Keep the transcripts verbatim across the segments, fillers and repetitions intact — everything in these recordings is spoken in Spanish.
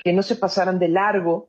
que no se pasaran de largo,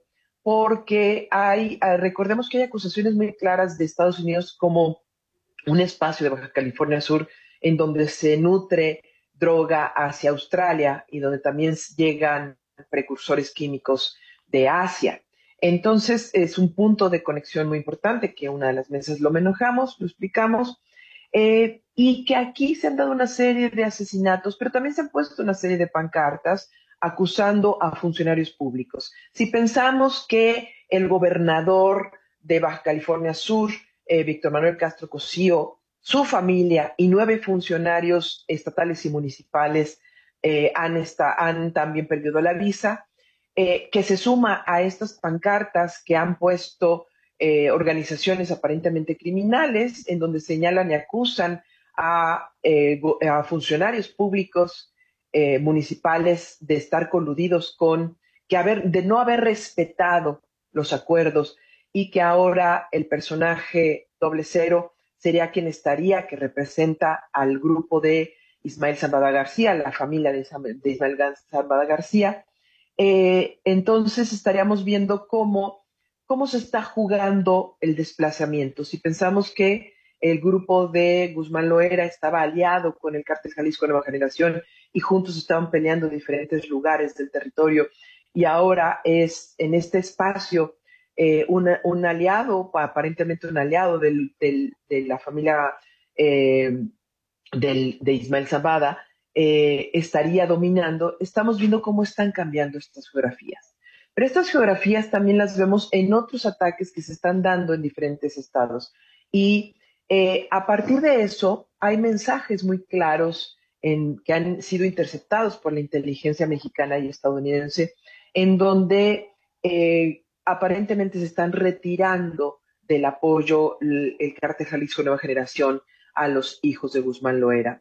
porque hay, ah, recordemos que hay acusaciones muy claras de Estados Unidos como un espacio de Baja California Sur en donde se nutre droga hacia Australia y donde también llegan precursores químicos de Asia. Entonces es un punto de conexión muy importante que una de las mesas lo manejamos, lo explicamos, eh, y que aquí se han dado una serie de asesinatos, pero también se han puesto una serie de pancartas acusando a funcionarios públicos. Si pensamos que el gobernador de Baja California Sur, eh, Víctor Manuel Castro Cosío, su familia y nueve funcionarios estatales y municipales eh, han, esta, han también perdido la visa, eh, que se suma a estas pancartas que han puesto eh, organizaciones aparentemente criminales, en donde señalan y acusan a, eh, a funcionarios públicos eh, municipales de estar coludidos con, que haber, de no haber respetado los acuerdos y que ahora el personaje doble cero sería quien estaría, que representa al grupo de Ismael Zambada García, la familia de, de Ismael Zambada García. Eh, entonces estaríamos viendo cómo, cómo se está jugando el desplazamiento. Si pensamos que el grupo de Guzmán Loera estaba aliado con el Cártel Jalisco Nueva Generación y juntos estaban peleando en diferentes lugares del territorio, y ahora es en este espacio eh, una, un aliado, aparentemente un aliado del, del, de la familia eh, del, de Ismael Zambada, eh, estaría dominando. Estamos viendo cómo están cambiando estas geografías. Pero estas geografías también las vemos en otros ataques que se están dando en diferentes estados. Y eh, a partir de eso, hay mensajes muy claros en, que han sido interceptados por la inteligencia mexicana y estadounidense, en donde eh, aparentemente se están retirando del apoyo el, el Cártel Jalisco Nueva Generación a los hijos de Guzmán Loera.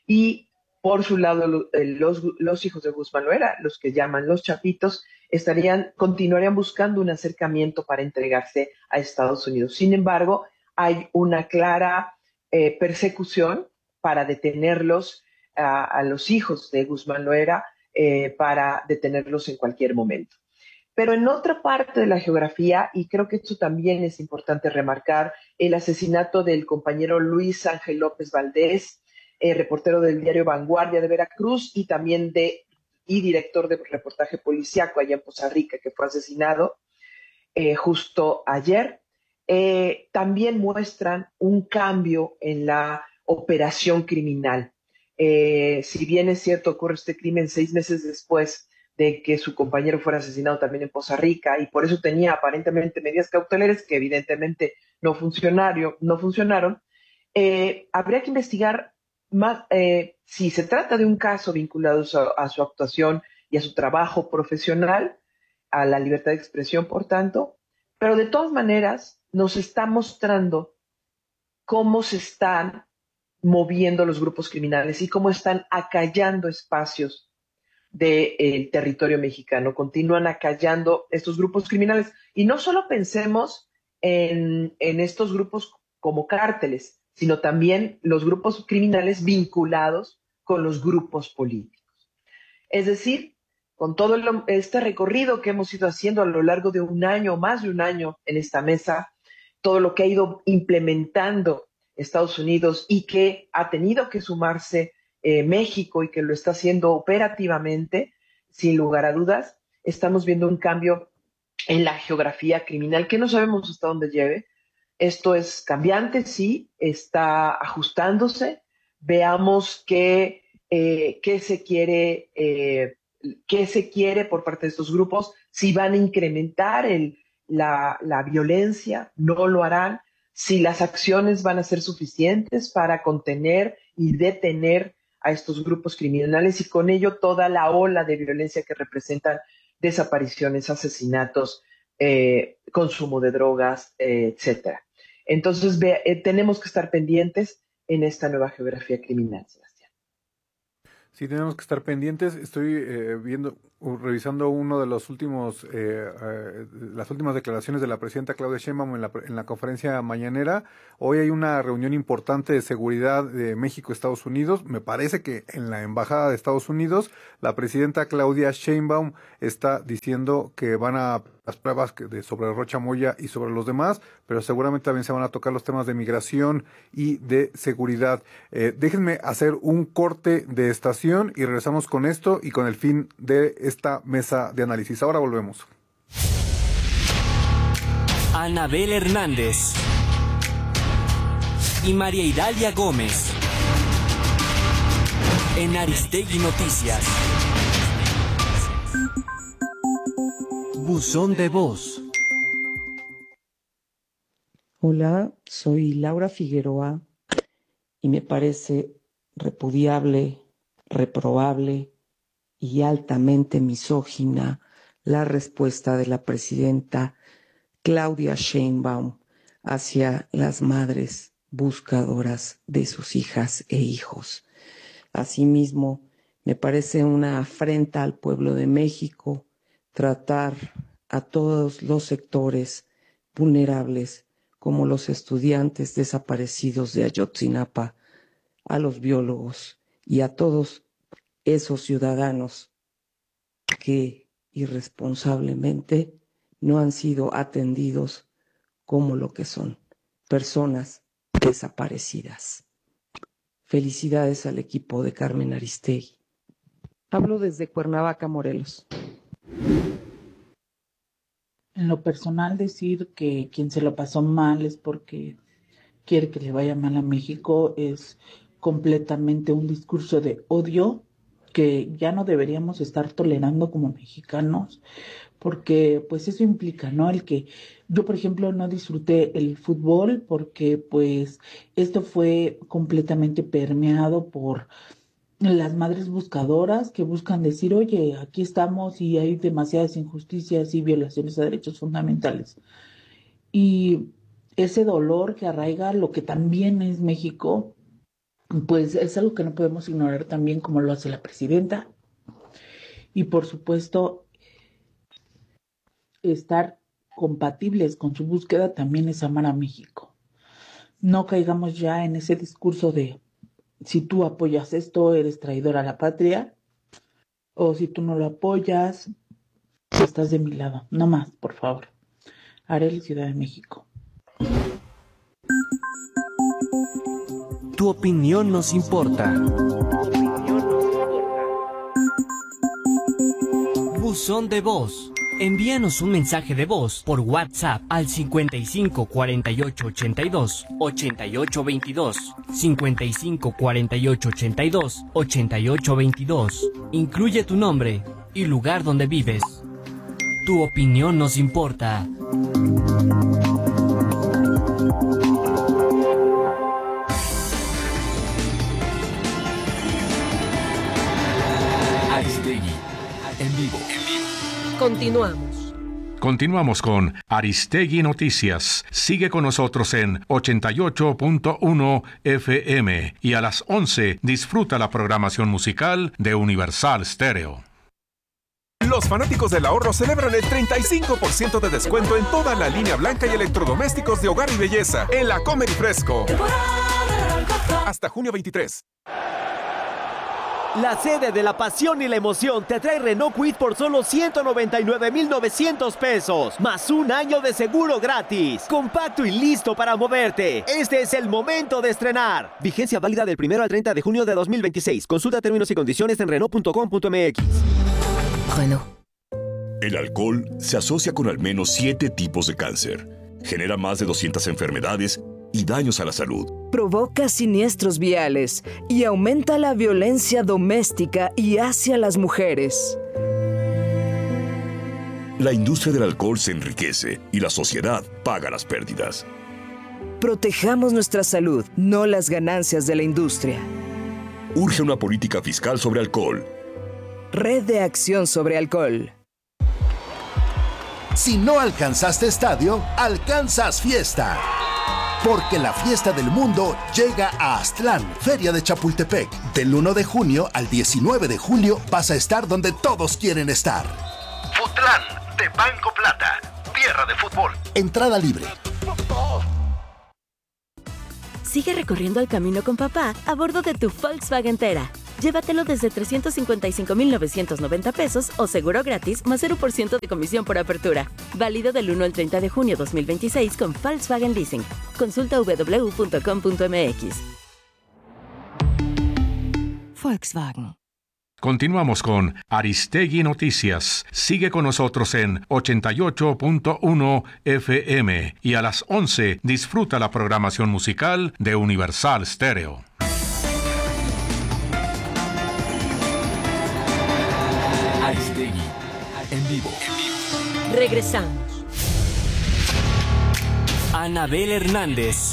Y por su lado, los, los hijos de Guzmán Loera, los que llaman los chapitos, estarían, continuarían buscando un acercamiento para entregarse a Estados Unidos. Sin embargo, hay una clara eh, persecución para detenerlos a, a los hijos de Guzmán Loera, eh, para detenerlos en cualquier momento. Pero en otra parte de la geografía, y creo que esto también es importante remarcar, el asesinato del compañero Luis Ángel López Valdés, eh, reportero del diario Vanguardia de Veracruz y también de, y director de reportaje policíaco allá en Poza Rica, que fue asesinado eh, justo ayer, eh, también muestran un cambio en la operación criminal. Eh, si bien es cierto, ocurre este crimen seis meses después de que su compañero fuera asesinado también en Poza Rica, y por eso tenía aparentemente medidas cautelares que evidentemente no, no funcionaron, eh, habría que investigar más eh, si se trata de un caso vinculado a, a su actuación y a su trabajo profesional, a la libertad de expresión, por tanto, pero de todas maneras nos está mostrando cómo se están moviendo los grupos criminales y cómo están acallando espacios del de, territorio mexicano, continúan acallando estos grupos criminales. Y no solo pensemos en, en estos grupos como cárteles, sino también los grupos criminales vinculados con los grupos políticos. Es decir, con todo lo, este recorrido que hemos ido haciendo a lo largo de un año, más de un año en esta mesa, todo lo que ha ido implementando Estados Unidos y que ha tenido que sumarse eh, México y que lo está haciendo operativamente, sin lugar a dudas, estamos viendo un cambio en la geografía criminal que no sabemos hasta dónde lleve. Esto es cambiante, sí, está ajustándose. Veamos qué, eh, qué se quiere, eh, qué se quiere por parte de estos grupos, si van a incrementar el, la, la violencia, no lo harán, si las acciones van a ser suficientes para contener y detener a estos grupos criminales y con ello toda la ola de violencia que representan desapariciones, asesinatos, eh, consumo de drogas, eh, etcétera. Entonces ve, eh, tenemos que estar pendientes en esta nueva geografía criminal, Sebastián. Sí, tenemos que estar pendientes. Estoy eh, viendo, uh, revisando uno de los últimos, eh, eh, las últimas declaraciones de la presidenta Claudia Sheinbaum en la, en la conferencia mañanera. Hoy hay una reunión importante de seguridad de México-Estados Unidos. Me parece que en la embajada de Estados Unidos, la presidenta Claudia Sheinbaum está diciendo que van a las pruebas de, sobre Rocha Moya y sobre los demás, pero seguramente también se van a tocar los temas de migración y de seguridad. Eh, déjenme hacer un corte de estación y regresamos con esto y con el fin de esta mesa de análisis. Ahora volvemos. Anabel Hernández y María Idalia Gómez en Aristegui Noticias. Buzón de voz. Hola, soy Laura Figueroa y me parece repudiable, reprobable y altamente misógina la respuesta de la presidenta Claudia Sheinbaum hacia las madres buscadoras de sus hijas e hijos. Asimismo, me parece una afrenta al pueblo de México tratar a todos los sectores vulnerables como los estudiantes desaparecidos de Ayotzinapa, a los biólogos y a todos esos ciudadanos que irresponsablemente no han sido atendidos como lo que son, personas desaparecidas. Felicidades al equipo de Carmen Aristegui. Hablo desde Cuernavaca, Morelos. En lo personal, decir que quien se lo pasó mal es porque quiere que le vaya mal a México es completamente un discurso de odio que ya no deberíamos estar tolerando como mexicanos, porque pues eso implica, ¿no? El que yo, por ejemplo, no disfruté el fútbol porque pues esto fue completamente permeado por las madres buscadoras que buscan decir, oye, aquí estamos y hay demasiadas injusticias y violaciones a derechos fundamentales. Y ese dolor que arraiga lo que también es México, pues es algo que no podemos ignorar también como lo hace la presidenta. Y por supuesto, estar compatibles con su búsqueda también es amar a México. No caigamos ya en ese discurso de si tú apoyas esto, eres traidor a la patria, o si tú no lo apoyas, estás de mi lado. No más, por favor. Arely, Ciudad de México. Tu opinión nos importa. Buzón de voz. Envíanos un mensaje de voz por WhatsApp al cincuenta y cinco cuarenta y ocho ochenta y dos ochenta y ocho veintidós, cincuenta y cinco cuarenta y ocho ochenta y dos ochenta y ocho veintidós. Incluye tu nombre y lugar donde vives. Tu opinión nos importa. Aristegui, en vivo. Continuamos. Continuamos con Aristegui Noticias. Sigue con nosotros en ochenta y ocho punto uno F M y a las once disfruta la programación musical de Universal Stereo. Los fanáticos del ahorro celebran el treinta y cinco por ciento de descuento en toda la línea blanca y electrodomésticos de hogar y belleza en la Comer y Fresco. Hasta junio veintitrés. La sede de la pasión y la emoción te trae Renault Kwid por solo ciento noventa y nueve mil novecientos pesos, más un año de seguro gratis. Compacto y listo para moverte. Este es el momento de estrenar. Vigencia válida del primero al treinta de junio de dos mil veintiséis. Consulta términos y condiciones en renault punto com punto m x. Renault. El alcohol se asocia con al menos siete tipos de cáncer. Genera más de doscientas enfermedades y daños a la salud. Provoca siniestros viales y aumenta la violencia doméstica y hacia las mujeres. La industria del alcohol se enriquece y la sociedad paga las pérdidas. Protejamos nuestra salud, no las ganancias de la industria. Urge una política fiscal sobre alcohol. Red de Acción sobre Alcohol. Si no alcanzaste estadio, alcanzas fiesta. porque la fiesta del mundo llega a Aztlán, Feria de Chapultepec. Del uno de junio al diecinueve de julio vas a estar donde todos quieren estar. Futlán de Banco Plata, tierra de fútbol. Entrada libre. Sigue recorriendo el camino con papá a bordo de tu Volkswagen Tera. Llévatelo desde trescientos cincuenta y cinco mil novecientos noventa pesos o seguro gratis más cero por ciento de comisión por apertura. Válido del uno al treinta de junio dos mil veintiséis con Volkswagen Leasing. Consulta doble u doble u doble u punto com punto m x. Volkswagen. Continuamos con Aristegui Noticias. Sigue con nosotros en ochenta y ocho punto uno F M y a las once disfruta la programación musical de Universal Stereo. Aristegui en vivo. Regresamos. Anabel Hernández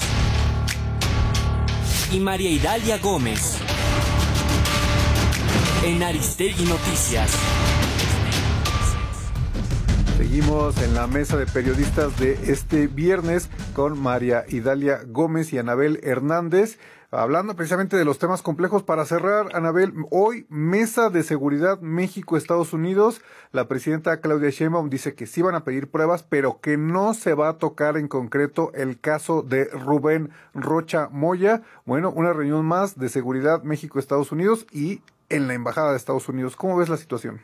y María Idalia Gómez en Aristegui Noticias. Seguimos en la mesa de periodistas de este viernes con María Idalia Gómez y Anabel Hernández, hablando precisamente de los temas complejos. Para cerrar, Anabel, hoy Mesa de Seguridad México-Estados Unidos, la presidenta Claudia Sheinbaum dice que sí van a pedir pruebas, pero que no se va a tocar en concreto el caso de Rubén Rocha Moya. Bueno, una reunión más de Seguridad México-Estados Unidos y en la Embajada de Estados Unidos. ¿Cómo ves la situación?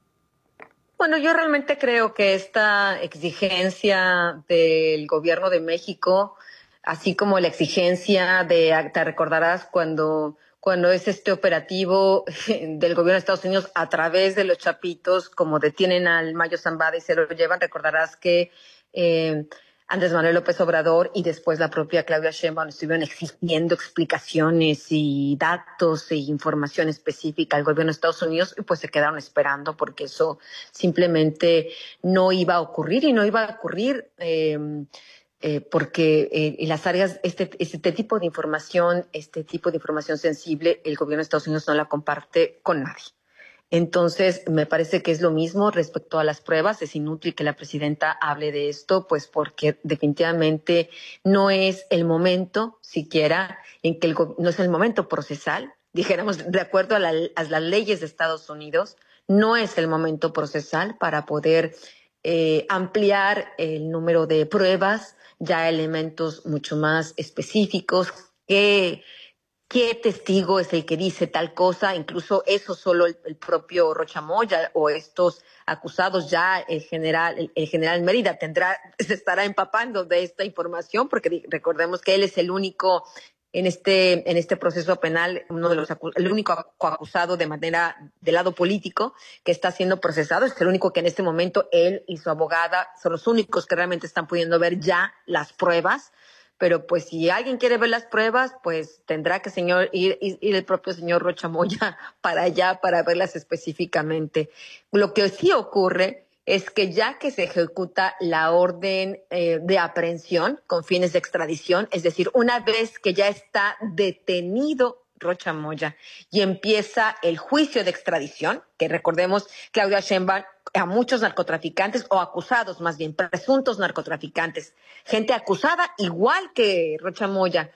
Bueno, yo realmente creo que esta exigencia del gobierno de México, así como la exigencia de, te recordarás cuando, cuando es este operativo del gobierno de Estados Unidos a través de los chapitos, como detienen al Mayo Zambada y se lo llevan, recordarás que eh, Andrés Manuel López Obrador y después la propia Claudia Sheinbaum estuvieron exigiendo explicaciones y datos e información específica al gobierno de Estados Unidos y pues se quedaron esperando porque eso simplemente no iba a ocurrir y no iba a ocurrir eh, eh, porque eh, en las áreas, este, este tipo de información, este tipo de información sensible, el gobierno de Estados Unidos no la comparte con nadie. Entonces, me parece que es lo mismo respecto a las pruebas. Es inútil que la presidenta hable de esto, pues porque definitivamente no es el momento siquiera en que el, no es el momento procesal. Dijéramos, de acuerdo a, la, a las leyes de Estados Unidos, no es el momento procesal para poder eh, ampliar el número de pruebas, ya elementos mucho más específicos que... ¿Qué testigo es el que dice tal cosa? Incluso eso solo el, el propio Rocha Moya o estos acusados, ya el general, el, el general Mérida tendrá, se estará empapando de esta información, porque recordemos que él es el único en este, en este proceso penal, uno de los el único coacusado de manera del lado político que está siendo procesado, es el único que en este momento él y su abogada son los únicos que realmente están pudiendo ver ya las pruebas. Pero pues si alguien quiere ver las pruebas, pues tendrá que señor ir, ir, ir el propio señor Rocha Moya para allá para verlas específicamente. Lo que sí ocurre es que ya que se ejecuta la orden eh, de aprehensión con fines de extradición, es decir, una vez que ya está detenido Rocha Moya y empieza el juicio de extradición, que recordemos, Claudia Sheinbaum a muchos narcotraficantes o acusados, más bien presuntos narcotraficantes, gente acusada igual que Rocha Moya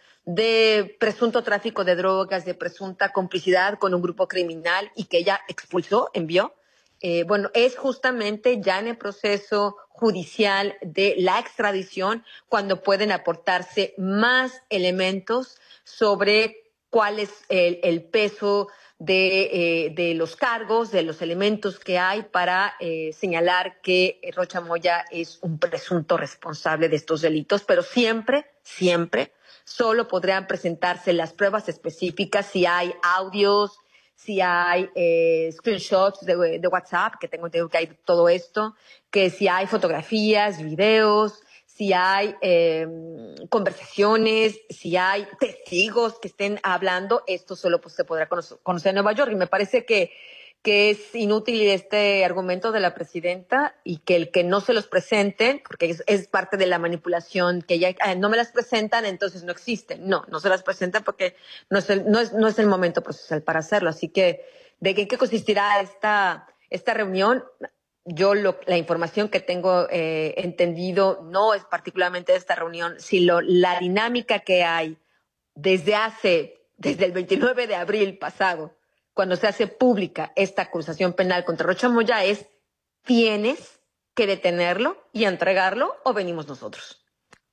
de presunto tráfico de drogas, de presunta complicidad con un grupo criminal y que ella expulsó, envió. Eh, bueno, es justamente ya en el proceso judicial de la extradición cuando pueden aportarse más elementos sobre cuál es el, el peso de, eh, de los cargos, de los elementos que hay para eh, señalar que Rocha Moya es un presunto responsable de estos delitos, pero siempre, siempre, solo podrán presentarse las pruebas específicas si hay audios, si hay eh, screenshots de, de WhatsApp, que tengo entendido que hay todo esto, que si hay fotografías, videos, si hay eh, conversaciones, si hay testigos que estén hablando, esto solo pues, se podrá conocer, conocer en Nueva York. Y me parece que, que es inútil este argumento de la presidenta y que el que no se los presenten, porque es, es parte de la manipulación, que ya eh, no me las presentan, entonces no existen. No, no se las presentan porque no es el, no es, no es el momento procesal para hacerlo. Así que, ¿de qué, qué consistirá esta, esta reunión? yo lo, la información que tengo eh, entendido no es particularmente de esta reunión, sino la dinámica que hay desde hace, desde el veintinueve de abril pasado, cuando se hace pública esta acusación penal contra Rocha Moya, es: tienes que detenerlo y entregarlo o venimos nosotros.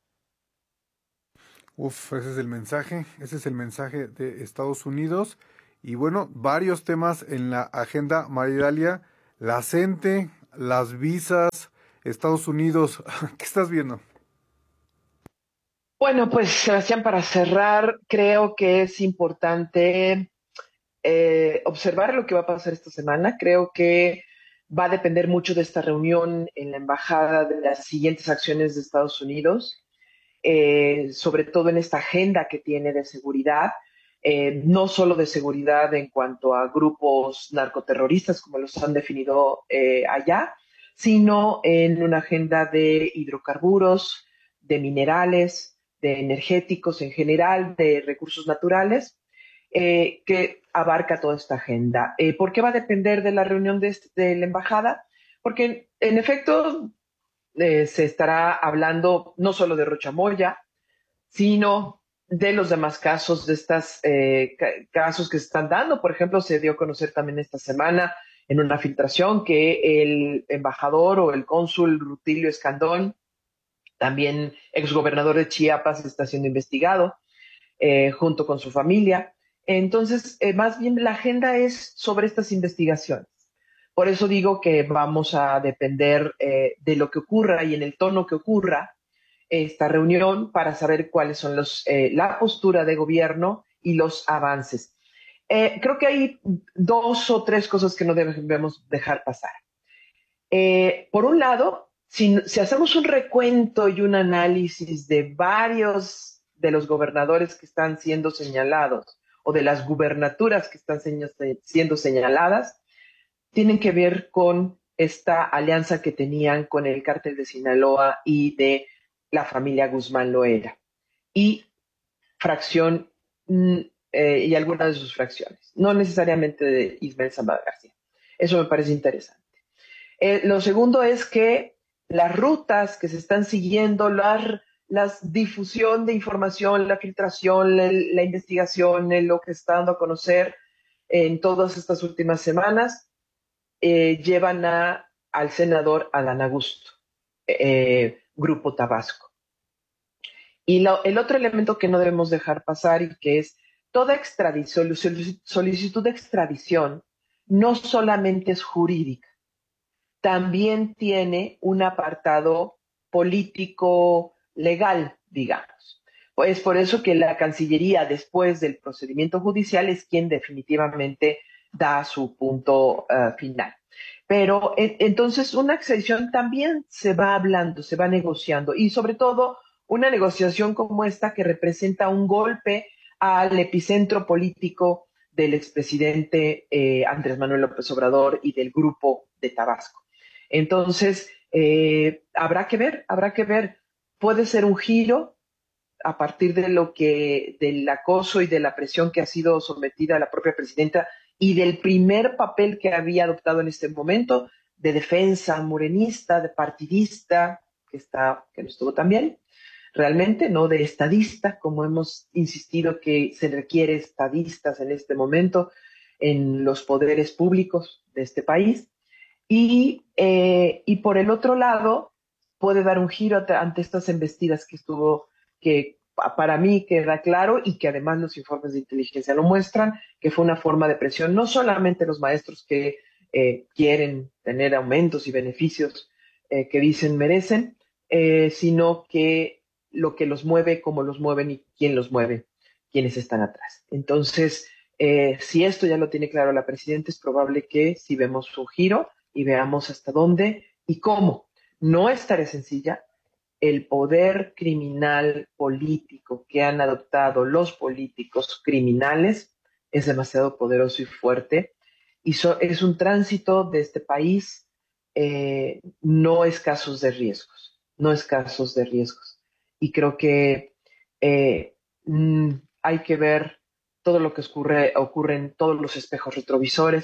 Uf, ese es el mensaje, ese es el mensaje de Estados Unidos. Y bueno, varios temas en la agenda, Maridalia, la CENTE, las visas, Estados Unidos. ¿Qué estás viendo? Bueno, pues Sebastián, para cerrar, creo que es importante eh, observar lo que va a pasar esta semana. Creo que va a depender mucho de esta reunión en la embajada de las siguientes acciones de Estados Unidos, eh, sobre todo en esta agenda que tiene de seguridad. Eh, no solo de seguridad en cuanto a grupos narcoterroristas, como los han definido eh, allá, sino en una agenda de hidrocarburos, de minerales, de energéticos en general, de recursos naturales, eh, que abarca toda esta agenda. Eh, ¿Por qué va a depender de la reunión de, de la embajada? Porque, en efecto, eh, se estará hablando no solo de Rocha Moya, sino de los demás casos, de estos eh, casos que se están dando. Por ejemplo, se dio a conocer también esta semana en una filtración que el embajador o el cónsul Rutilio Escandón, también exgobernador de Chiapas, está siendo investigado eh, junto con su familia. Entonces, eh, más bien la agenda es sobre estas investigaciones. Por eso digo que vamos a depender eh, de lo que ocurra y en el tono que ocurra esta reunión para saber cuáles son los, eh, la postura de gobierno y los avances. Eh, creo que hay dos o tres cosas que no debemos dejar pasar. Eh, por un lado, si, si hacemos un recuento y un análisis de varios de los gobernadores que están siendo señalados o de las gubernaturas que están siendo señaladas, tienen que ver con esta alianza que tenían con el cártel de Sinaloa y de la familia Guzmán Loera y fracción eh, y algunas de sus fracciones, no necesariamente de Ismael Zambada García. Eso me parece interesante. Eh, lo segundo es que las rutas que se están siguiendo, la las difusión de información, la filtración, la, la investigación, lo que está dando a conocer en todas estas últimas semanas, eh, llevan a, al senador Adán Augusto. Eh, Grupo Tabasco. Y lo, el otro elemento que no debemos dejar pasar y que es toda extradición, solicitud de extradición no solamente es jurídica, también tiene un apartado político legal, digamos. Pues por eso que la Cancillería, después del procedimiento judicial, es quien definitivamente da su punto uh, final. Pero eh, entonces una extradición también se va hablando, se va negociando y sobre todo una negociación como esta que representa un golpe al epicentro político del expresidente eh, Andrés Manuel López Obrador y del Grupo de Tabasco. Entonces, eh, habrá que ver, habrá que ver. Puede ser un giro a partir de lo que, del acoso y de la presión que ha sido sometida a la propia presidenta y del primer papel que había adoptado en este momento de defensa morenista, de partidista, que está, que no estuvo tan bien, realmente, no de estadista, como hemos insistido que se requiere estadistas en este momento en los poderes públicos de este país. Y, eh, y por el otro lado, puede dar un giro ante estas embestidas que estuvo, que para mí queda claro y que además los informes de inteligencia lo muestran, que fue una forma de presión, no solamente los maestros que eh, quieren tener aumentos y beneficios eh, que dicen merecen, eh, sino que lo que los mueve, cómo los mueven y quién los mueve, quiénes están atrás. Entonces, eh, si esto ya lo tiene claro la presidenta, es probable que si vemos un giro y veamos hasta dónde y cómo. No es tarea sencilla. El poder criminal político que han adoptado los políticos criminales es demasiado poderoso y fuerte y so, es un tránsito de este país eh, no escasos de riesgos, no escasos de riesgos. Y creo que eh, mm, hay que ver todo lo que ocurre, ocurre en todos los espejos retrovisores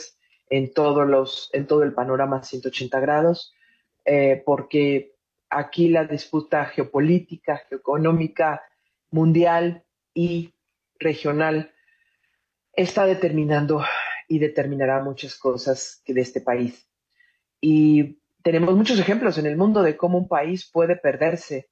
en, todos los, en todo el panorama ciento ochenta grados, eh, porque aquí la disputa geopolítica, geoeconómica, mundial y regional está determinando y determinará muchas cosas de este país. Y tenemos muchos ejemplos en el mundo de cómo un país puede perderse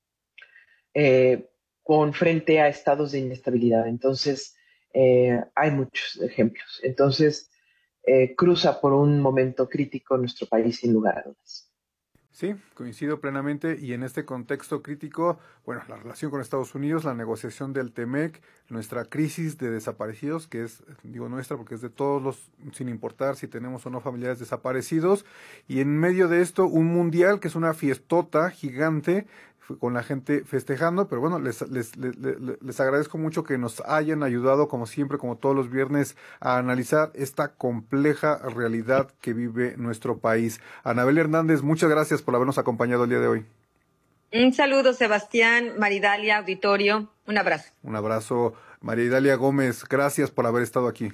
eh, con frente a estados de inestabilidad. Entonces, eh, hay muchos ejemplos. Entonces, eh, cruza por un momento crítico nuestro país, sin lugar a dudas. Sí, coincido plenamente, y en este contexto crítico, bueno, la relación con Estados Unidos, la negociación del TEMEC, nuestra crisis de desaparecidos, que es, digo nuestra porque es de todos los, sin importar si tenemos o no familiares desaparecidos, y en medio de esto un mundial que es una fiestota gigante, con la gente festejando, pero bueno, les, les, les, les agradezco mucho que nos hayan ayudado, como siempre, como todos los viernes, a analizar esta compleja realidad que vive nuestro país. Anabel Hernández, muchas gracias por habernos acompañado el día de hoy. Un saludo, Sebastián, Maridalia, auditorio, un abrazo. Un abrazo, Maridalia Gómez, gracias por haber estado aquí.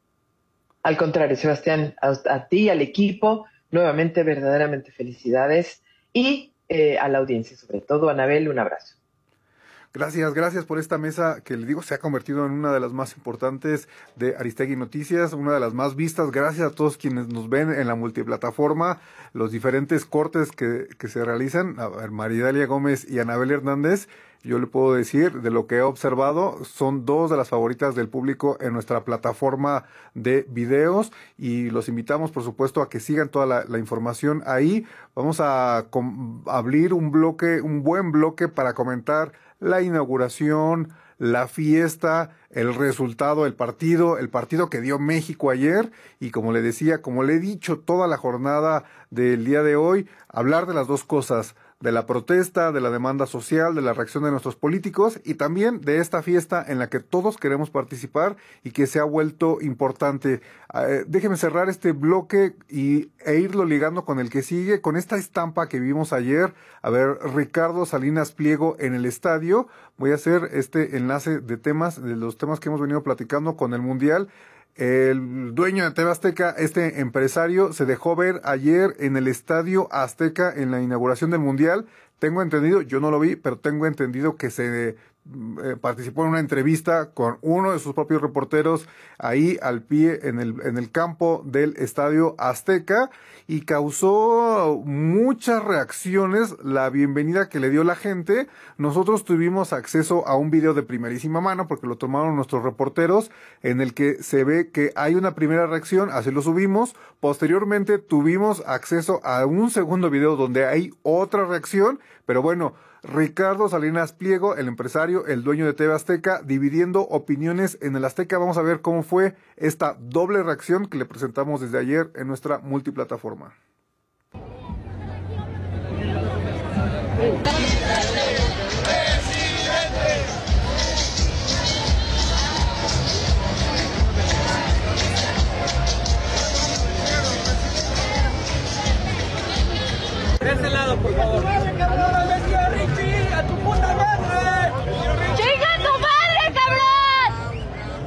Al contrario, Sebastián, a, a ti, al equipo, nuevamente, verdaderamente felicidades, y Eh, a la audiencia, sobre todo. Anabel, un abrazo. Gracias, gracias por esta mesa que, le digo, se ha convertido en una de las más importantes de Aristegui Noticias, una de las más vistas. Gracias a todos quienes nos ven en la multiplataforma, los diferentes cortes que, que se realizan. A ver, Maridalia Gómez y Anabel Hernández, yo le puedo decir, de lo que he observado, son dos de las favoritas del público en nuestra plataforma de videos, y los invitamos, por supuesto, a que sigan toda la, la información ahí. Vamos a, com- a abrir un bloque, un buen bloque para comentar la inauguración, la fiesta, el resultado, el partido, el partido que dio México ayer, y como le decía, como le he dicho toda la jornada del día de hoy, hablar de las dos cosas, de la protesta, de la demanda social, de la reacción de nuestros políticos, y también de esta fiesta en la que todos queremos participar y que se ha vuelto importante. Eh, déjeme cerrar este bloque y, e irlo ligando con el que sigue, con esta estampa que vimos ayer. A ver, Ricardo Salinas Pliego en el estadio. Voy a hacer este enlace de temas, de los temas que hemos venido platicando con el Mundial. El dueño de T V Azteca, este empresario, se dejó ver ayer en el Estadio Azteca en la inauguración del Mundial. Tengo entendido, yo no lo vi, pero tengo entendido que se eh, participó en una entrevista con uno de sus propios reporteros ahí al pie en el, en el campo del Estadio Azteca, y causó muchas reacciones la bienvenida que le dio la gente. Nosotros tuvimos acceso a un video de primerísima mano, porque lo tomaron nuestros reporteros, en el que se ve que hay una primera reacción, así lo subimos. Posteriormente tuvimos acceso a un segundo video donde hay otra reacción, pero bueno, Ricardo Salinas Pliego, el empresario, el dueño de T V Azteca, dividiendo opiniones en el Azteca. Vamos a ver cómo fue esta doble reacción que le presentamos desde ayer en nuestra multiplataforma. De ese lado, por favor. ¡A tu puta madre! ¡Chinga tu madre, cabrón!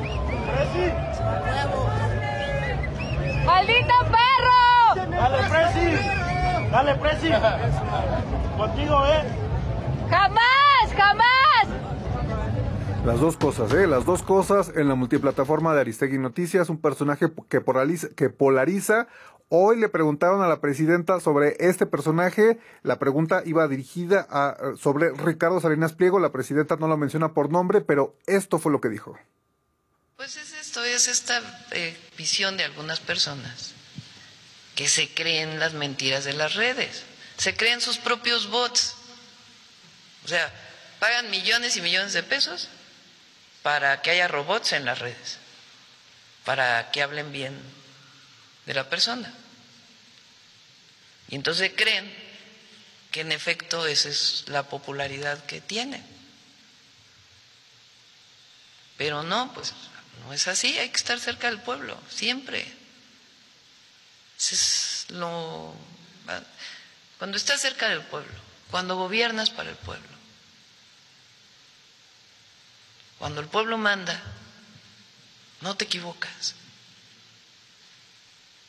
¡Maldito perro! Dale, Presi. Dale, Presi. Contigo, ¿eh? ¡Jamás, jamás! Las dos cosas, ¿eh? Las dos cosas en la multiplataforma de Aristegui Noticias, un personaje que polariza, que polariza. Hoy le preguntaron a la presidenta sobre este personaje. La pregunta iba dirigida a, sobre Ricardo Salinas Pliego. La presidenta no lo menciona por nombre, pero esto fue lo que dijo. Pues es esto, es esta eh, visión de algunas personas que se creen las mentiras de las redes, se creen sus propios bots. O sea, pagan millones y millones de pesos para que haya robots en las redes, para que hablen bien de la persona. Y entonces creen que en efecto esa es la popularidad que tienen. Pero no, pues no es así, hay que estar cerca del pueblo, siempre. Eso es lo... Cuando estás cerca del pueblo, cuando gobiernas para el pueblo, cuando el pueblo manda, no te equivocas.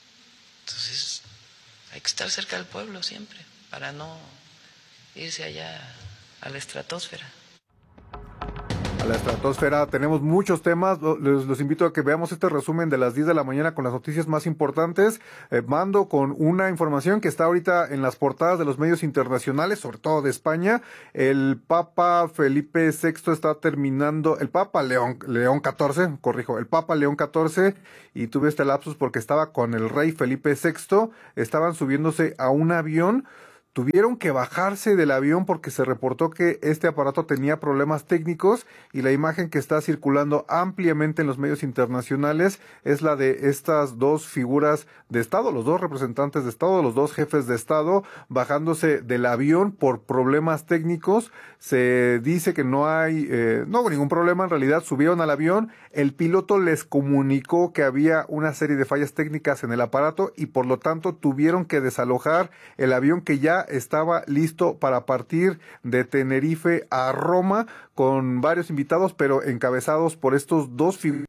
Hay que estar cerca del pueblo siempre, para no irse allá a la estratosfera. A la estratosfera. Tenemos muchos temas. Les, los invito a que veamos este resumen de las diez de la mañana con las noticias más importantes. Eh, mando con una información que está ahorita en las portadas de los medios internacionales, sobre todo de España. El Papa Felipe sexto está terminando, el Papa León, León catorce, corrijo, el Papa León catorce, y tuve este lapsus porque estaba con el rey Felipe sexto, estaban subiéndose a un avión. Tuvieron que bajarse del avión porque se reportó que este aparato tenía problemas técnicos, y la imagen que está circulando ampliamente en los medios internacionales es la de estas dos figuras de Estado, los dos representantes de Estado, los dos jefes de Estado, bajándose del avión por problemas técnicos. Se dice que no hay, eh, no hubo ningún problema, en realidad subieron al avión, el piloto les comunicó que había una serie de fallas técnicas en el aparato y por lo tanto tuvieron que desalojar el avión, que ya estaba listo para partir de Tenerife a Roma, con varios invitados, pero encabezados por estos dos figuras.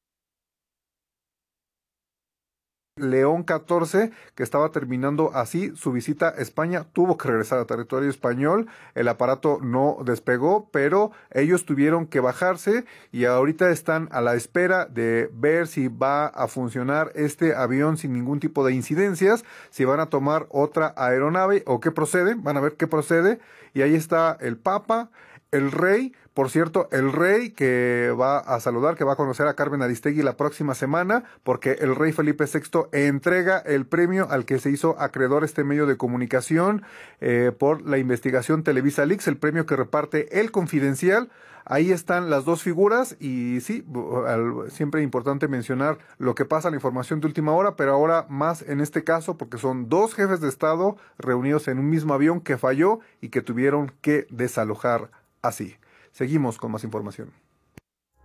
León catorce, que estaba terminando así su visita a España, tuvo que regresar a territorio español. El aparato no despegó, pero ellos tuvieron que bajarse y ahorita están a la espera de ver si va a funcionar este avión sin ningún tipo de incidencias, si van a tomar otra aeronave o qué procede. Van a ver qué procede. Y ahí está el Papa, el rey. Por cierto, el rey que va a saludar, que va a conocer a Carmen Aristegui la próxima semana, porque el rey Felipe sexto entrega el premio al que se hizo acreedor este medio de comunicación eh, por la investigación Televisa Leaks, el premio que reparte El Confidencial. Ahí están las dos figuras y sí, siempre es importante mencionar lo que pasa, la información de última hora, pero ahora más en este caso porque son dos jefes de Estado reunidos en un mismo avión que falló y que tuvieron que desalojar así. Seguimos con más información.